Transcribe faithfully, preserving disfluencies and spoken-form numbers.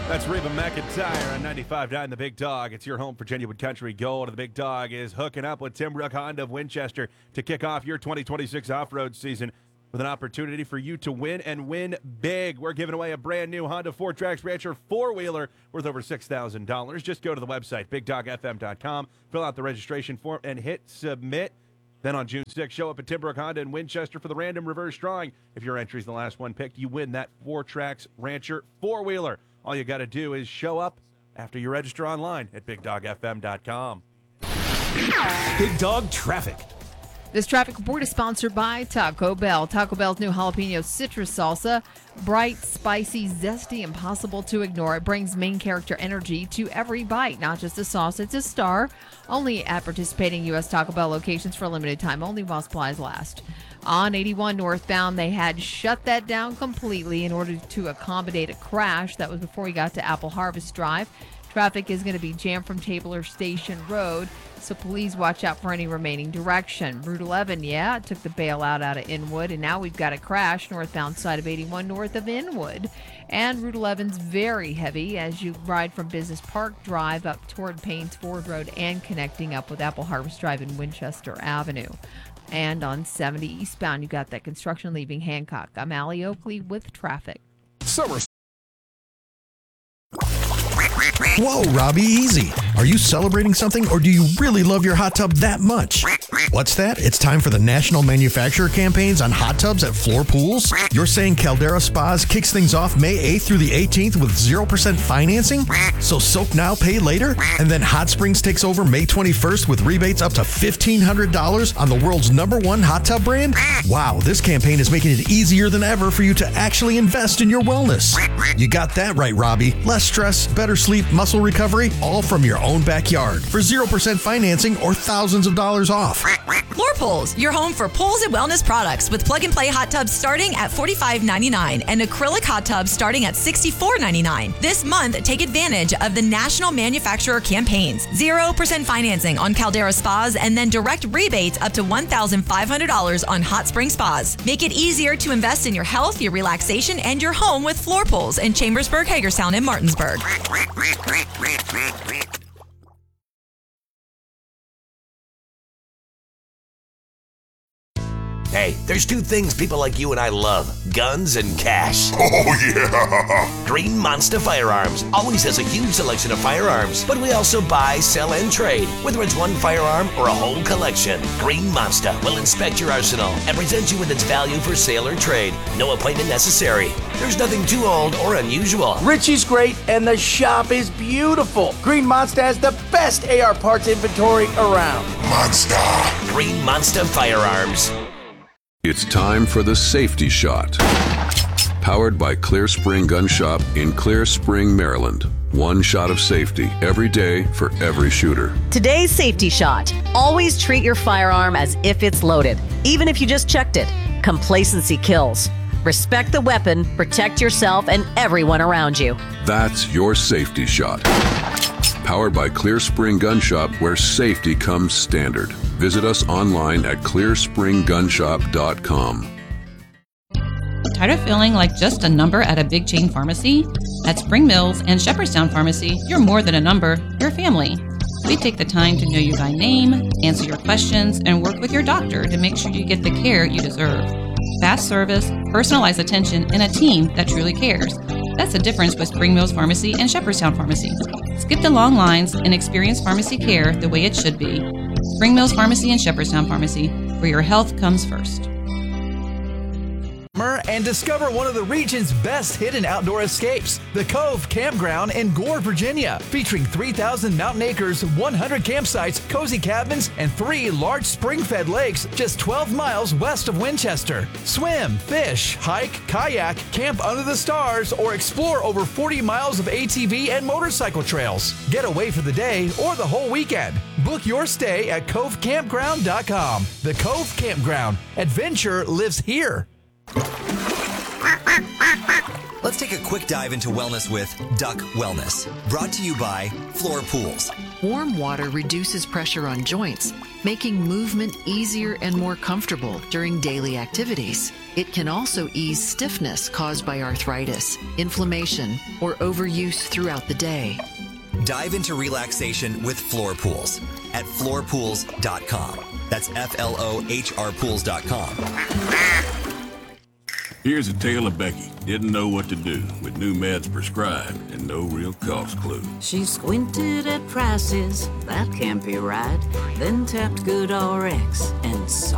That's Reba McEntire on ninety-five point nine The Big Dog. It's your home for genuine country gold. The Big Dog is hooking up with Tim Brook Honda of Winchester to kick off your twenty twenty-six off-road season with an opportunity for you to win and win big. We're giving away a brand new Honda Four Tracks Rancher four-wheeler worth over six thousand dollars. Just go to the website, big dog f m dot com, fill out the registration form, and hit submit. Then on June sixth, show up at Tim Brook Honda in Winchester for the random reverse drawing. If your entry is the last one picked, you win that Four Tracks Rancher four-wheeler. All you got to do is show up after you register online at big dog f m dot com. Big Dog Traffic. This traffic report is sponsored by Taco Bell. Taco Bell's new jalapeno citrus salsa. Bright, spicy, zesty, impossible to ignore. It brings main character energy to every bite. Not just a sauce, it's a star. Only at participating U S Taco Bell locations for a limited time, only while supplies last. On eighty-one northbound, they had shut that down completely in order to accommodate a crash. That was before we got to Apple Harvest Drive. Traffic is going to be jammed from Tabler Station Road, so please watch out for any remaining direction. Route eleven, yeah, it took the bailout out of Inwood, and now we've got a crash northbound side of eighty-one north of Inwood. And Route eleven's very heavy as you ride from Business Park Drive up toward Paynes Ford Road and connecting up with Apple Harvest Drive and Winchester Avenue. And on seventy eastbound, you got that construction leaving Hancock. I'm Allie Oakley with traffic. Summer. Whoa, Robbie, easy. Are you celebrating something, or do you really love your hot tub that much? What's that? It's time for the National Manufacturer Campaigns on hot tubs at Floor Pools? You're saying Caldera Spas kicks things off May eighth through the eighteenth with zero percent financing? So soak now, pay later? And then Hot Springs takes over May twenty-first with rebates up to fifteen hundred dollars on the world's number one hot tub brand? Wow, this campaign is making it easier than ever for you to actually invest in your wellness. You got that right, Robbie. Less stress, better sleep, muscle recovery, all from your own backyard for zero percent financing or thousands of dollars off. Floor Pools, your home for pools and wellness products with plug-and-play hot tubs starting at forty-five ninety-nine and acrylic hot tubs starting at sixty-four ninety-nine. This month, take advantage of the National Manufacturer Campaigns. zero percent financing on Caldera Spas and then direct rebates up to one thousand five hundred dollars on Hot Spring Spas. Make it easier to invest in your health, your relaxation, and your home with Floor Pools in Chambersburg, Hagerstown, and Martinsburg. Hey, there's two things people like you and I love, guns and cash. Oh, yeah! Green Monster Firearms always has a huge selection of firearms, but we also buy, sell, and trade, whether it's one firearm or a whole collection. Green Monster will inspect your arsenal and present you with its value for sale or trade. No appointment necessary. There's nothing too old or unusual. Richie's great, and the shop is beautiful. Green Monster has the best A R parts inventory around. Monster! Green Monster Firearms. It's time for the Safety Shot. Powered by Clear Spring Gun Shop in Clear Spring, Maryland. One shot of safety every day for every shooter. Today's Safety Shot. Always treat your firearm as if it's loaded, even if you just checked it. Complacency kills. Respect the weapon, protect yourself and everyone around you. That's your Safety Shot. Powered by Clear Spring Gun Shop, where safety comes standard. Visit us online at clear spring gun shop dot com. Tired of feeling like just a number at a big chain pharmacy? At Spring Mills and Shepherdstown Pharmacy, you're more than a number, you're family. We take the time to know you by name, answer your questions, and work with your doctor to make sure you get the care you deserve. Fast service, personalized attention, and a team that truly cares. That's the difference with Spring Mills Pharmacy and Shepherdstown Pharmacy. Skip the long lines and experience pharmacy care the way it should be. Spring Mills Pharmacy and Shepherdstown Pharmacy, where your health comes first. And discover one of the region's best hidden outdoor escapes, the Cove Campground in Gore, Virginia, featuring three thousand mountain acres, one hundred campsites, cozy cabins, and three large spring-fed lakes just twelve miles west of Winchester. Swim, fish, hike, kayak, camp under the stars, or explore over forty miles of A T V and motorcycle trails. Get away for the day or the whole weekend. Book your stay at cove campground dot com. The Cove Campground. Adventure lives here. Let's take a quick dive into wellness with Duck Wellness, brought to you by Floor Pools. Warm water reduces pressure on joints, making movement easier and more comfortable during daily activities. It can also ease stiffness caused by arthritis, inflammation, or overuse throughout the day. Dive into relaxation with Floor Pools at floor pools dot com. That's F L O H R pools dot com. Here's a tale of Becky. Didn't know what to do with new meds prescribed and no real cost clue. She squinted at prices, that can't be right. Then tapped GoodRx and saw